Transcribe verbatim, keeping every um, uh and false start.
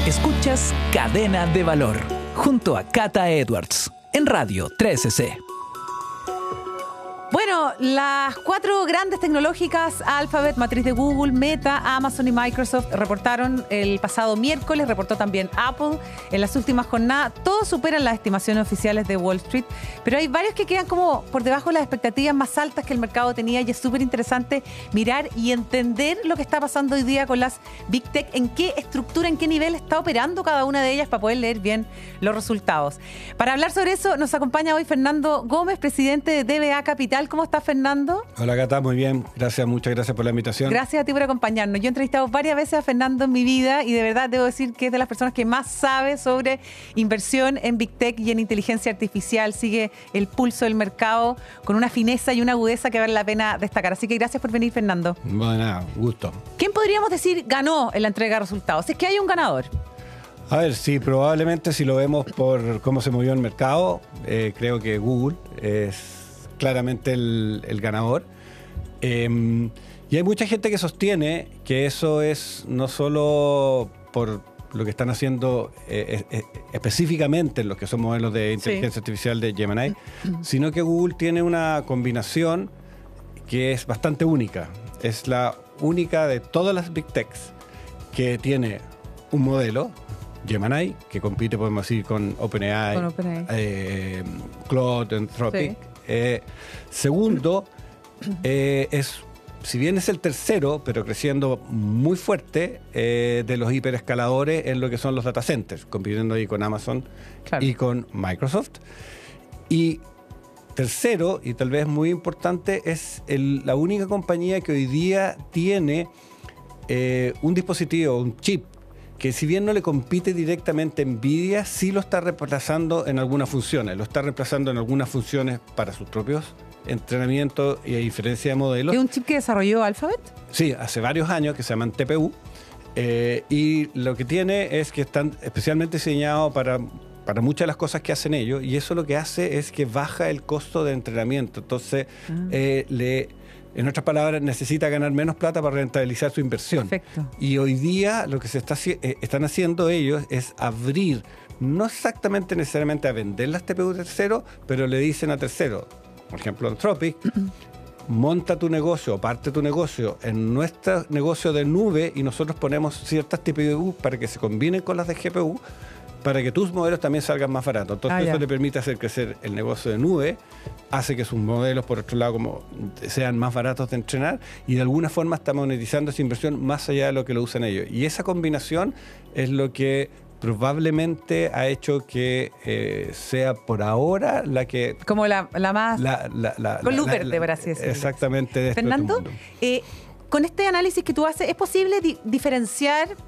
Escuchas Cadena de Valor junto a Cata Edwards en Radio trece C. Bueno, las cuatro grandes tecnológicas, Alphabet, matriz de Google, Meta, Amazon y Microsoft, reportaron el pasado miércoles, reportó también Apple en las últimas jornadas. Todos superan las estimaciones oficiales de Wall Street, pero hay varios que quedan como por debajo de las expectativas más altas que el mercado tenía, y es súper interesante mirar y entender lo que está pasando hoy día con las Big Tech, en qué estructura, en qué nivel está operando cada una de ellas para poder leer bien los resultados. Para hablar sobre eso nos acompaña hoy Fernando Gómez, presidente de D B A Capital. ¿Cómo estás, Fernando? Hola, Cata, muy bien. Gracias, muchas gracias por la invitación. Gracias a ti por acompañarnos. Yo he entrevistado varias veces a Fernando en mi vida y de verdad debo decir que es de las personas que más sabe sobre inversión en Big Tech y en inteligencia artificial. Sigue el pulso del mercado con una fineza y una agudeza que vale la pena destacar. Así que gracias por venir, Fernando. Bueno, gusto. ¿Quién podríamos decir ganó en la entrega de resultados? Es que hay un ganador. A ver, sí, probablemente si lo vemos por cómo se movió el mercado, eh, creo que Google es claramente el, el ganador. Eh, y hay mucha gente que sostiene que eso es no solo por lo que están haciendo eh, eh, específicamente en los que son modelos de inteligencia sí. artificial de Gemini, sino que Google tiene una combinación que es bastante única. Es la única de todas las Big Techs que tiene un modelo, Gemini, que compite, podemos decir, con OpenAI, con OpenAI. Eh, Claude, Anthropic. Sí. Eh, segundo, eh, es, si bien es el tercero, pero creciendo muy fuerte, eh, de los hiperescaladores en lo que son los data centers, compitiendo ahí con Amazon claro. y con Microsoft. Y tercero, y tal vez muy importante, es el, la única compañía que hoy día tiene eh, un dispositivo, un chip, que si bien no le compite directamente a NVIDIA, sí lo está reemplazando en algunas funciones. Lo está reemplazando en algunas funciones para sus propios entrenamientos y inferencia de modelos. ¿Es un chip que desarrolló Alphabet? Sí, hace varios años, que se llaman T P U. Eh, y lo que tiene es que están especialmente diseñados para, para muchas de las cosas que hacen ellos. Y eso lo que hace es que baja el costo de entrenamiento. Entonces, ah. eh, le... En otras palabras, necesita ganar menos plata para rentabilizar su inversión. Perfecto. Y hoy día lo que se está, eh, están haciendo ellos es abrir, no exactamente necesariamente a vender las T P U terceros, pero le dicen a terceros, por ejemplo Anthropic, monta tu negocio o parte tu negocio en nuestro negocio de nube y nosotros ponemos ciertas T P U para que se combinen con las de G P U, para que tus modelos también salgan más baratos. Entonces ah, eso ya. le permite hacer crecer el negocio de nube, hace que sus modelos, por otro lado, como sean más baratos de entrenar, y de alguna forma está monetizando esa inversión más allá de lo que lo usan ellos. Y esa combinación es lo que probablemente ha hecho que eh, sea por ahora la que... Como la, la más... La, la, la, colúperte, por así decirlo. Exactamente. De Fernando, eh, con este análisis que tú haces, ¿es posible di- diferenciar